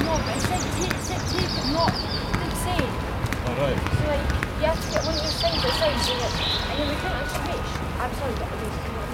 No, but it said tape but not, it didn't say. Alright. So like, you have to get one of your signs that says, and then we can't switch. I'm sorry, but it was